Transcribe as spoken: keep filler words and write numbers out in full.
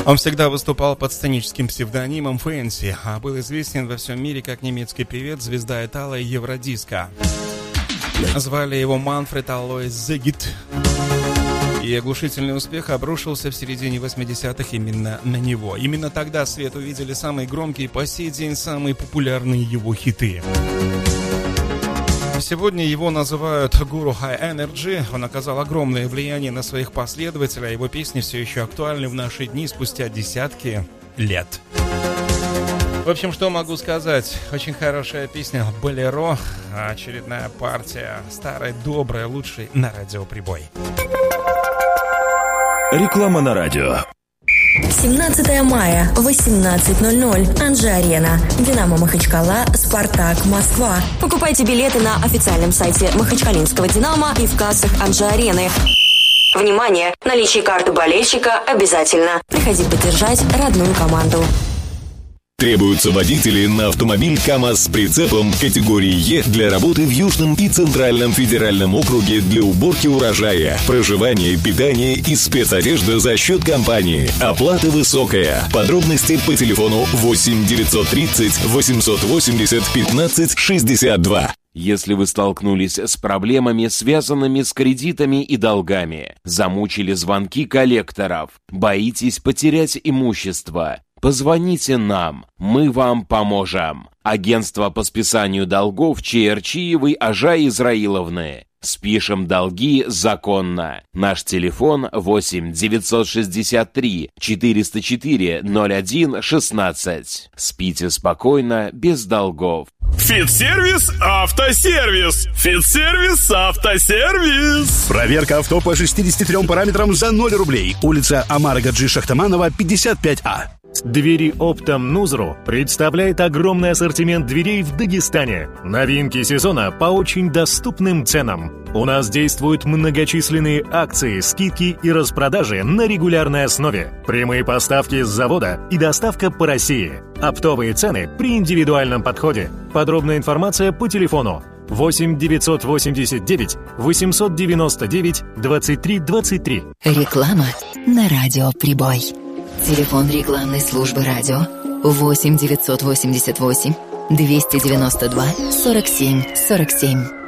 Он всегда выступал под сценическим псевдонимом Фэнси, а был известен во всем мире как немецкий певец, звезда Итало и Евродиска. Звали его Манфред Алоис Зегит. И оглушительный успех обрушился в середине восьмидесятых именно на него. Именно тогда свет увидели самые громкие, по сей день самые популярные его хиты. Сегодня его называют гуру High Energy. Он оказал огромное влияние на своих последователей, а его песни все еще актуальны в наши дни спустя десятки лет. В общем, что могу сказать? Очень хорошая песня «Болеро». Очередная партия старой, доброй, лучшей на радио «Прибой». Реклама на радио. семнадцатого мая, восемнадцать ноль ноль, Анжи-Арена. Динамо Махачкала, Спартак, Москва. Покупайте билеты на официальном сайте Махачкалинского Динамо и в кассах Анжи-Арены. Внимание! Наличие карты болельщика обязательно. Приходи поддержать родную команду. Требуются водители на автомобиль КАМАЗ с прицепом категории Е для работы в Южном и Центральном федеральном округе для уборки урожая, проживания, питания и спецодежды за счет компании. Оплата высокая. Подробности по телефону восемь девятьсот тридцать восемьсот восемьдесят пятнадцать шестьдесят два. Если вы столкнулись с проблемами, связанными с кредитами и долгами, замучили звонки коллекторов, боитесь потерять имущество, позвоните нам, мы вам поможем. Агентство по списанию долгов Чаерчиевой Ажа Израиловны. Спишем долги законно. Наш телефон восемь девятьсот шестьдесят три четыреста четыре ноль один шестнадцать. Спите спокойно, без долгов. Фитсервис Автосервис. Фитсервис Автосервис. Проверка авто по шестидесяти трём параметрам за ноль рублей. Улица Амара Гаджи Шахтаманова, пятьдесят пять А. Двери Оптом Нузру представляет огромный ассортимент дверей в Дагестане. Новинки сезона по очень доступным ценам. У нас действуют многочисленные акции, скидки и распродажи на регулярной основе. Прямые поставки с завода и доставка по России. Оптовые цены при индивидуальном подходе. Подробная информация по телефону восемь девятьсот восемьдесят девять восемьсот девяносто девять двадцать три двадцать три. Реклама на радио «Прибой». Телефон рекламной службы радио восемь девятьсот восемьдесят восемь двести девяносто два сорок семь сорок семь.